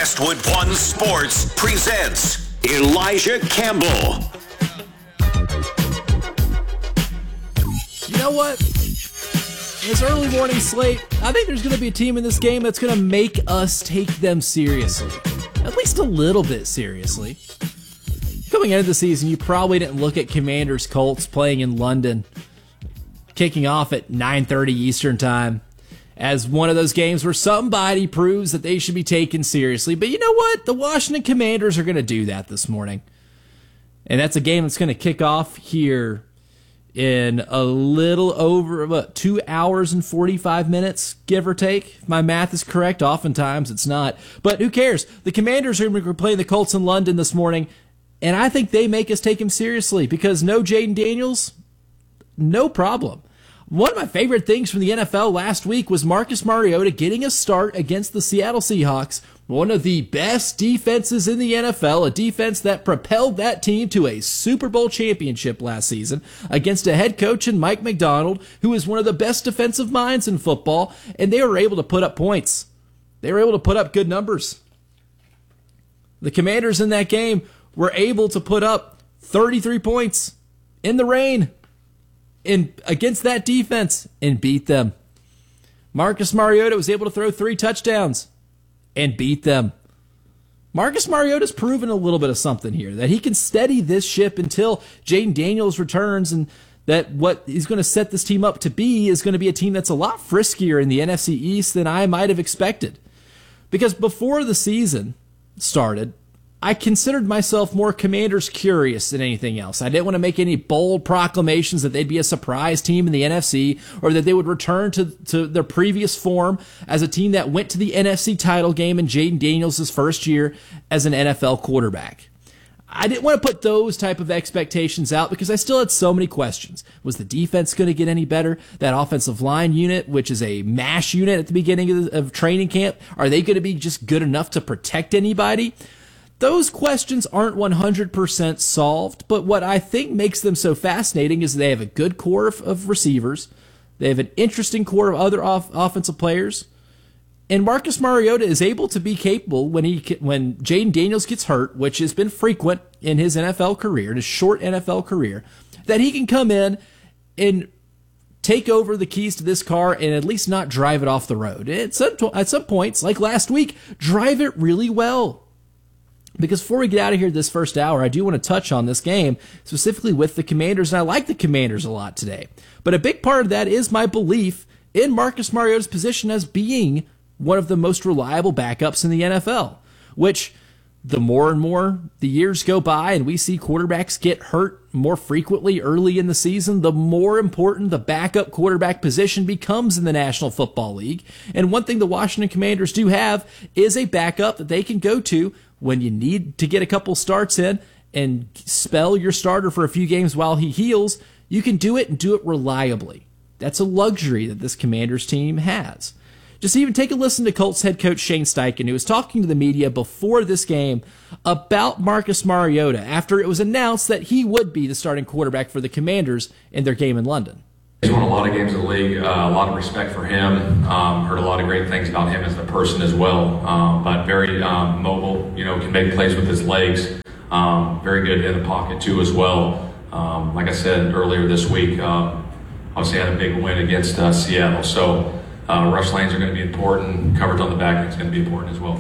Westwood One Sports presents Elijah Campbell. You know what? This early morning slate, I think there's going to be a team in this game that's going to make us take them seriously. At least a little bit seriously. Coming into the season, you probably didn't look at Commanders Colts playing in London, kicking off at 9:30 Eastern Time, as one of those games where somebody proves that they should be taken seriously. But you know what? The Washington Commanders are going to do that this morning. And that's a game that's going to kick off here in a little over 2 hours and 45 minutes, give or take. If my math is correct, oftentimes it's not. But who cares? The Commanders are going to be playing the Colts in London this morning, and I think they make us take them seriously because no Jayden Daniels, no problem. One of my favorite things from the NFL last week was Marcus Mariota getting a start against the Seattle Seahawks, one of the best defenses in the NFL, a defense that propelled that team to a Super Bowl championship last season against a head coach in Mike Macdonald, who is one of the best defensive minds in football, and they were able to put up points. They were able to put up good numbers. The Commanders in that game were able to put up 33 points in the rain against that defense and beat them. Marcus Mariota was able to throw 3 touchdowns and beat them. Marcus Mariota's proven a little bit of something here, that he can steady this ship until Jayden Daniels returns, and that what he's going to set this team up to be is going to be a team that's a lot friskier in the NFC East than I might have expected. Because before the season started, I considered myself more Commanders curious than anything else. I didn't want to make any bold proclamations that they'd be a surprise team in the NFC or that they would return to their previous form as a team that went to the NFC title game in Jayden Daniels' first year as an NFL quarterback. I didn't want to put those type of expectations out because I still had so many questions. Was the defense going to get any better? That offensive line unit, which is a MASH unit at the beginning of training camp, are they going to be just good enough to protect anybody? Those questions aren't 100% solved, but what I think makes them so fascinating is they have a good core of receivers. They have an interesting core of other offensive players. And Marcus Mariota is able to be capable when Jayden Daniels gets hurt, which has been frequent in his NFL career, in his short NFL career, that he can come in and take over the keys to this car and at least not drive it off the road. At some points, like last week, drive it really well. Because before we get out of here this first hour, I do want to touch on this game, specifically with the Commanders, and I like the Commanders a lot today. But a big part of that is my belief in Marcus Mariota's position as being one of the most reliable backups in the NFL, which the more and more the years go by and we see quarterbacks get hurt more frequently early in the season, the more important the backup quarterback position becomes in the National Football League. And one thing the Washington Commanders do have is a backup that they can go to when you need to get a couple starts in and spell your starter for a few games while he heals. You can do it and do it reliably. That's a luxury that this Commanders team has. Just even take a listen to Colts head coach Shane Steichen, who was talking to the media before this game about Marcus Mariota after it was announced that he would be the starting quarterback for the Commanders in their game in London. He's won a lot of games in the league, a lot of respect for him. Heard a lot of great things about him as a person as well, but very mobile, can make plays with his legs. Very good in the pocket too as well. Like I said earlier this week, obviously had a big win against Seattle. So rush lanes are going to be important. Coverage on the back end is going to be important as well.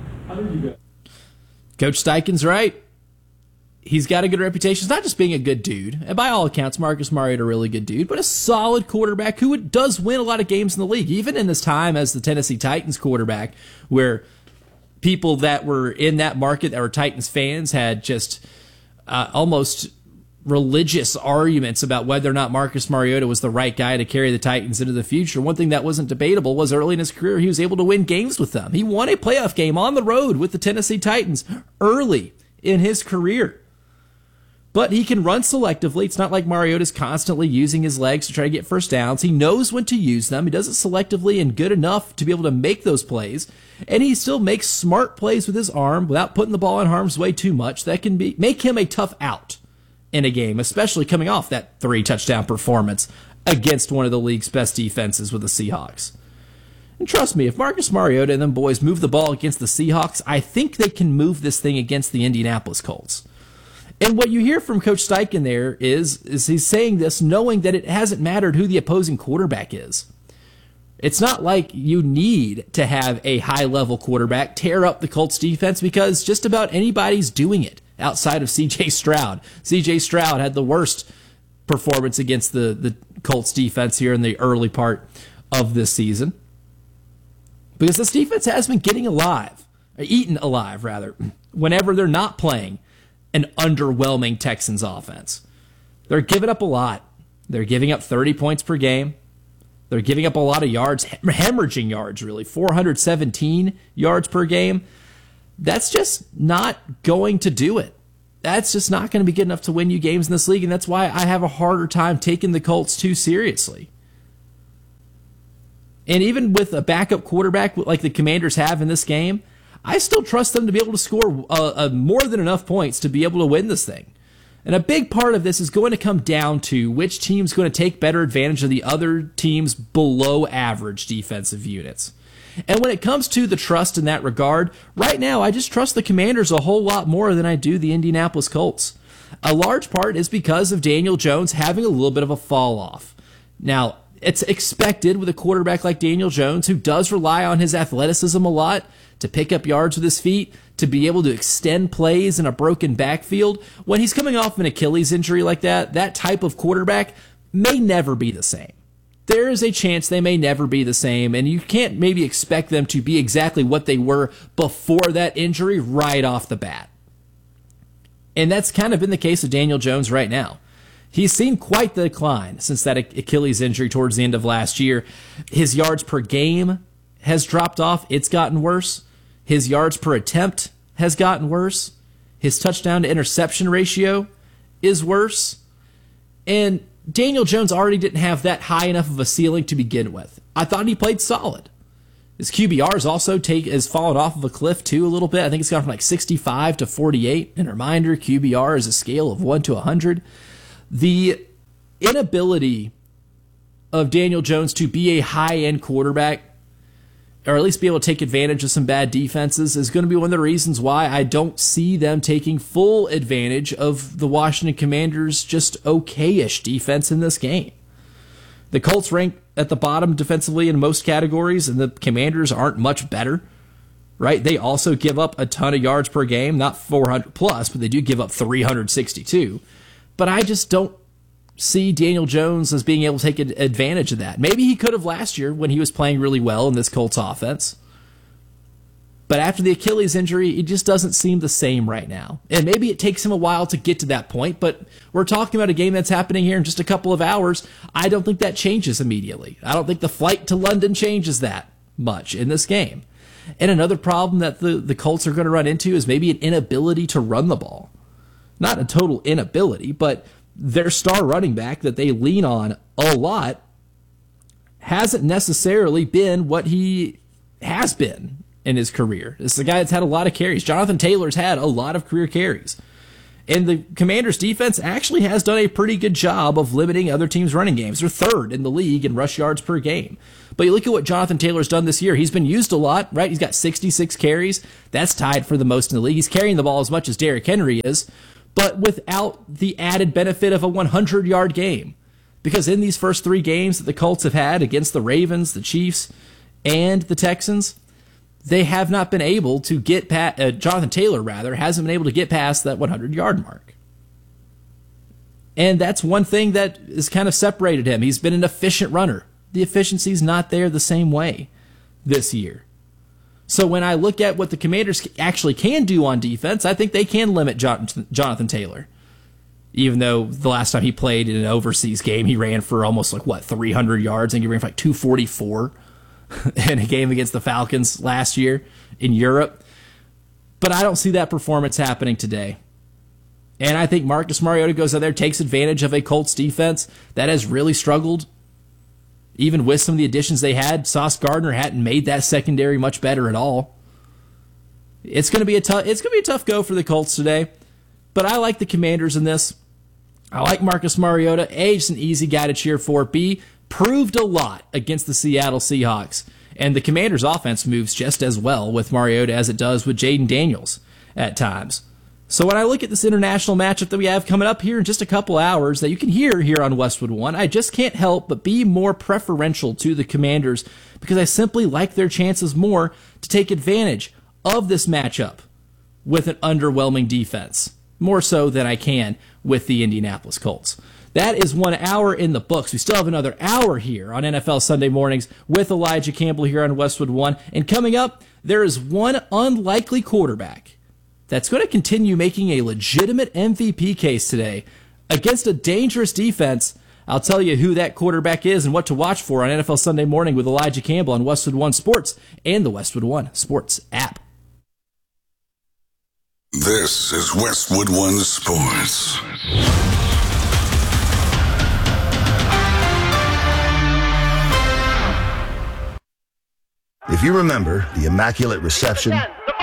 Coach Steichen's right. He's got a good reputation. He's not just being a good dude, and by all accounts, Marcus Mariota a really good dude, but a solid quarterback who does win a lot of games in the league, even in his time as the Tennessee Titans quarterback, where people that were in that market that were Titans fans had just almost religious arguments about whether or not Marcus Mariota was the right guy to carry the Titans into the future. One thing that wasn't debatable was early in his career, he was able to win games with them. He won a playoff game on the road with the Tennessee Titans early in his career. But he can run selectively. It's not like Mariota's constantly using his legs to try to get first downs. He knows when to use them. He does it selectively and good enough to be able to make those plays. And he still makes smart plays with his arm without putting the ball in harm's way too much. That can make him a tough out in a game, especially coming off that 3-touchdown performance against one of the league's best defenses with the Seahawks. And trust me, if Marcus Mariota and them boys move the ball against the Seahawks, I think they can move this thing against the Indianapolis Colts. And what you hear from Coach Steichen there is he's saying this knowing that it hasn't mattered who the opposing quarterback is. It's not like you need to have a high-level quarterback tear up the Colts defense because just about anybody's doing it outside of C.J. Stroud. C.J. Stroud had the worst performance against the Colts defense here in the early part of this season because this defense has been eaten alive, whenever they're not playing an underwhelming Texans offense. They're giving up a lot. They're giving up 30 points per game. They're giving up a lot of yards, hemorrhaging yards, really. 417 yards per game. That's just not going to do it. That's just not going to be good enough to win you games in this league, and that's why I have a harder time taking the Colts too seriously. And even with a backup quarterback like the Commanders have in this game, I still trust them to be able to score more than enough points to be able to win this thing. And a big part of this is going to come down to which team's going to take better advantage of the other team's below average defensive units. And when it comes to the trust in that regard, right now I just trust the Commanders a whole lot more than I do the Indianapolis Colts. A large part is because of Daniel Jones having a little bit of a fall off. Now, it's expected with a quarterback like Daniel Jones, who does rely on his athleticism a lot to pick up yards with his feet, to be able to extend plays in a broken backfield. When he's coming off an Achilles injury like that, that type of quarterback may never be the same. There is a chance they may never be the same, and you can't maybe expect them to be exactly what they were before that injury right off the bat. And that's kind of been the case of Daniel Jones right now. He's seen quite the decline since that Achilles injury towards the end of last year. His yards per game has dropped off. It's gotten worse. His yards per attempt has gotten worse. His touchdown to interception ratio is worse. And Daniel Jones already didn't have that high enough of a ceiling to begin with. I thought he played solid. His QBR has fallen off of a cliff too a little bit. I think it's gone from like 65 to 48. And a reminder, QBR is a scale of 1 to 100. The inability of Daniel Jones to be a high-end quarterback, or at least be able to take advantage of some bad defenses, is going to be one of the reasons why I don't see them taking full advantage of the Washington Commanders' just okay-ish defense in this game. The Colts rank at the bottom defensively in most categories, and the Commanders aren't much better, right? They also give up a ton of yards per game, not 400 plus, but they do give up 362. But I just don't see Daniel Jones as being able to take advantage of that. Maybe he could have last year when he was playing really well in this Colts offense. But after the Achilles injury, it just doesn't seem the same right now. And maybe it takes him a while to get to that point, but we're talking about a game that's happening here in just a couple of hours. I don't think that changes immediately. I don't think the flight to London changes that much in this game. And another problem that the Colts are going to run into is maybe an inability to run the ball. Not a total inability, but their star running back that they lean on a lot hasn't necessarily been what he has been in his career. It's the guy that's had a lot of carries. Jonathan Taylor's had a lot of career carries. And the Commanders' defense actually has done a pretty good job of limiting other teams' running games. They're third in the league in rush yards per game. But you look at what Jonathan Taylor's done this year. He's been used a lot, right? He's got 66 carries. That's tied for the most in the league. He's carrying the ball as much as Derrick Henry is, but without the added benefit of a 100-yard game. Because in these first three games that the Colts have had against the Ravens, the Chiefs, and the Texans, they have not been able to get past, Jonathan Taylor, hasn't been able to get past that 100-yard mark. And that's one thing that has kind of separated him. He's been an efficient runner. The efficiency's not there the same way this year. So when I look at what the Commanders actually can do on defense, I think they can limit Jonathan Taylor. Even though the last time he played in an overseas game, he ran for almost 300 yards. I think he ran for 244 in a game against the Falcons last year in Europe. But I don't see that performance happening today. And I think Marcus Mariota goes out there, takes advantage of a Colts defense that has really struggled. Even with some of the additions they had, Sauce Gardner hadn't made that secondary much better at all. It's going to be a tough go for the Colts today. But I like the Commanders in this. I like Marcus Mariota. A, just an easy guy to cheer for. B, proved a lot against the Seattle Seahawks. And the Commanders' offense moves just as well with Mariota as it does with Jaden Daniels at times. So when I look at this international matchup that we have coming up here in just a couple hours that you can hear here on Westwood One, I just can't help but be more preferential to the Commanders because I simply like their chances more to take advantage of this matchup with an underwhelming defense, more so than I can with the Indianapolis Colts. That is 1 hour in the books. We still have another hour here on NFL Sunday Mornings with Elijah Campbell here on Westwood One. And coming up, there is one unlikely quarterback that's going to continue making a legitimate MVP case today against a dangerous defense. I'll tell you who that quarterback is and what to watch for on NFL Sunday Morning with Elijah Campbell on Westwood One Sports and the Westwood One Sports app. This is Westwood One Sports. If you remember the immaculate reception,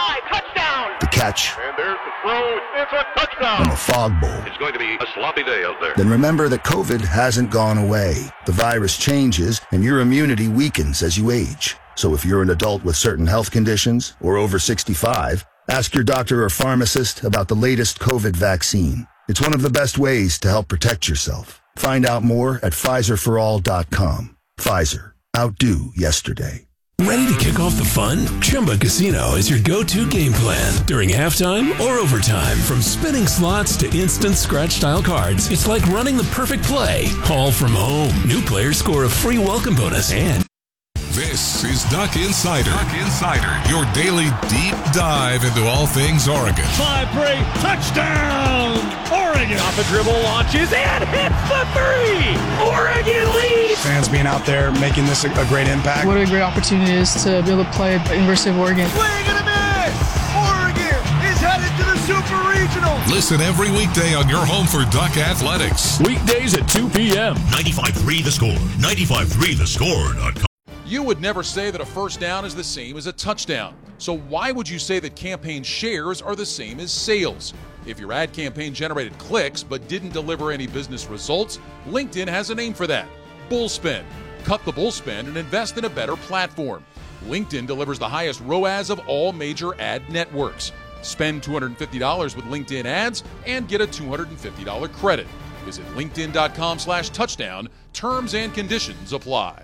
the catch, And there's the throw. It's a touchdown. and the fog bowl, It's going to be a sloppy day out there. then remember that COVID hasn't gone away. The virus changes and your immunity weakens as you age. So if you're an adult with certain health conditions or over 65, ask your doctor or pharmacist about the latest COVID vaccine. It's one of the best ways to help protect yourself. Find out more at PfizerForAll.com. Pfizer. Outdo yesterday. Ready to kick off the fun? Chumba Casino is your go-to game plan during halftime or overtime. From spinning slots to instant scratch-style cards, it's like running the perfect play, all from home. New players score a free welcome bonus and... This is Duck Insider. Duck Insider, your daily deep dive into all things Oregon. 5-3, touchdown! Oregon! Off the dribble, launches, and hits the three! Oregon leads! Fans being out there, making this a great impact. What a great opportunity it is to be able to play at the University of Oregon. Swing and a miss! Oregon is headed to the Super Regional! Listen every weekday on your home for Duck Athletics. Weekdays at 2 p.m. 95.3 The Score. 95.3thescore.com. You would never say that a first down is the same as a touchdown. So why would you say that campaign shares are the same as sales? If your ad campaign generated clicks but didn't deliver any business results, LinkedIn has a name for that. Bullspend. Cut the bullspend and invest in a better platform. LinkedIn delivers the highest ROAS of all major ad networks. Spend $250 with LinkedIn ads and get a $250 credit. Visit linkedin.com/touchdown. Terms and conditions apply.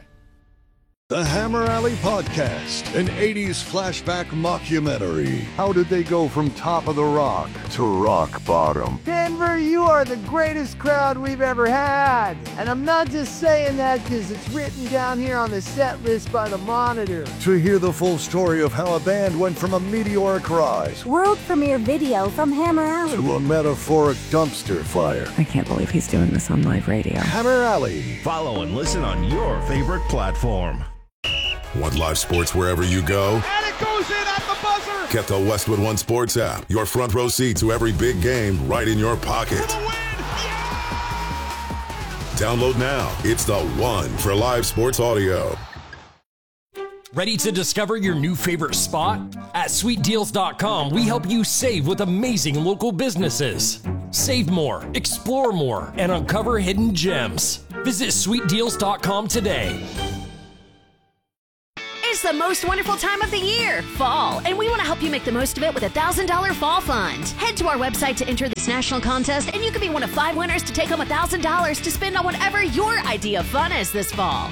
The Hammer Alley Podcast, an 80s flashback mockumentary. How did they go from top of the rock to rock bottom? Denver, you are the greatest crowd we've ever had. And I'm not just saying that because it's written down here on the set list by the Monitor. To hear the full story of how a band went from a meteoric rise world premiere video from Hammer Alley to a metaphoric dumpster fire. I can't believe he's doing this on live radio. Hammer Alley. Follow and listen on your favorite platform. Want live sports wherever you go? And it goes in at the buzzer! Get the Westwood One Sports app. Your front row seat to every big game right in your pocket. Download now. It's the one for live sports audio. Ready to discover your new favorite spot? At SweetDeals.com, we help you save with amazing local businesses. Save more, explore more, and uncover hidden gems. Visit SweetDeals.com today. It's the most wonderful time of the year, fall, and we want to help you make the most of it with a $1,000 fall fund. Head to our website to enter this national contest, and you could be one of 5 winners to take home $1,000 to spend on whatever your idea of fun is this fall.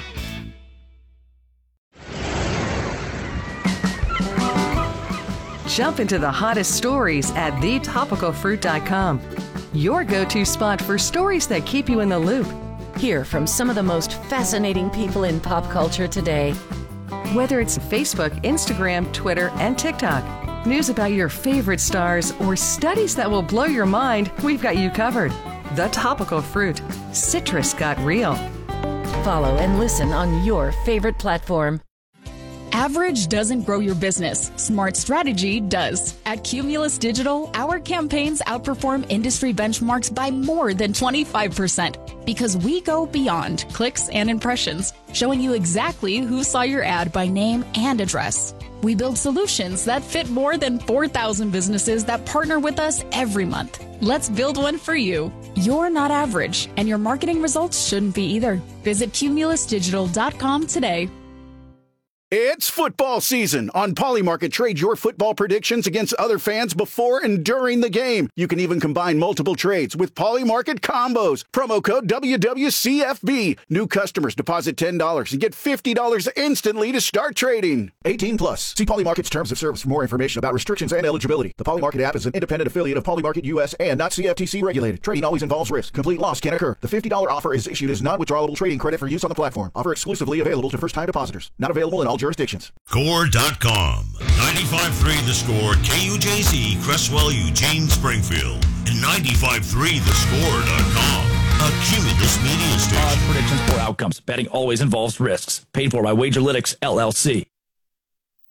Jump into the hottest stories at thetopicalfruit.com. Your go-to spot for stories that keep you in the loop. Hear from some of the most fascinating people in pop culture today. Whether it's Facebook, Instagram, Twitter, and TikTok, news about your favorite stars, or studies that will blow your mind, we've got you covered. The Topical Fruit. Citrus got real. Follow and listen on your favorite platform. Average doesn't grow your business. Smart strategy does. At Cumulus Digital, our campaigns outperform industry benchmarks by more than 25% because we go beyond clicks and impressions, showing you exactly who saw your ad by name and address. We build solutions that fit more than 4,000 businesses that partner with us every month. Let's build one for you. You're not average, and your marketing results shouldn't be either. Visit cumulusdigital.com today. It's football season. On Polymarket, trade your football predictions against other fans before and during the game. You can even combine multiple trades with Polymarket combos. Promo code WWCFB. New customers deposit $10 and get $50 instantly to start trading. 18 plus. See Polymarket's terms of service for more information about restrictions and eligibility. The Polymarket app is an independent affiliate of Polymarket US and not CFTC regulated. Trading always involves risk. Complete loss can occur. The $50 offer is issued as non-withdrawable trading credit for use on the platform. Offer exclusively available to first-time depositors. Not available in all jurisdictions. Score.com. 95.3 The Score, KUJZ, Cresswell, Eugene, Springfield. And 95.3thescore.com. A Cumulus Media Station. Predictions, poor outcomes. Betting always involves risks. Paid for by Wagerlytics, LLC.